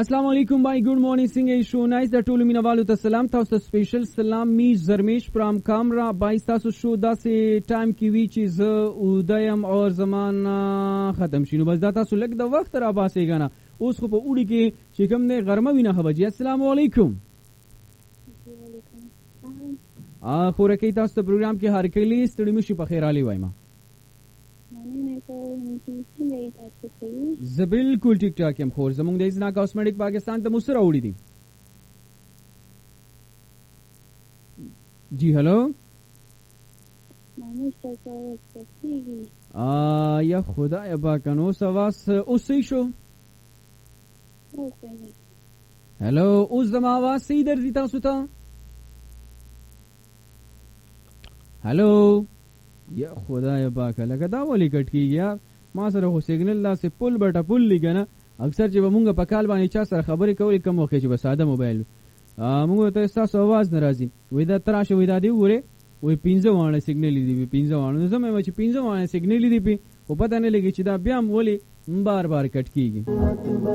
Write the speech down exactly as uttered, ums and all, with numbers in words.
अस्सलाम वालेकुम भाई, good morning Singe show nice the toll मिनवालु त सलाम तاسو स्पेशल सलाम می زرمیش پرام کامرا بایس تاسو شو داسې ټایم کې وی چې زه اودایم او زمان ختم شینو بس دا تاسو لګ د وخت را باسي غنا اوس خو په اوړي کې چې کوم نه غرمه وینه خبرجی. السلام علیکم. ا خو رکی تاسو ته پروګرام کې هر کلی ستړي مشي په خیر علي وایما زه بالکل ټیک ټاک یم. خور زمونږ د ازنا کاسمیټک پاکستان ته مسره وړي دي. جی هلو آ یا خدا یا باکنو سواس اوسې شو. هلو اوس زما आवाज صحیح درځي تاسو ته؟ هلو یا خدا یا باکه لکه دا ولي کټ کیږي یار. ما سره خو سیګنل لا سه پل بټه پل لګنه اکثر چې مونږ په کال باندې چا سره خبرې کولې کوم وخت چې بس ساده موبایل مونږ ته تاسو आवाज ناراضي وې دا تراشه وې دا دی وره وې پنځه وانه سیګنل دی پنځه وانه زموږ چې پنځه وانه سیګنل دی په پته نه لګي چې دا بیا هم ولي بار بار کټ کیږي.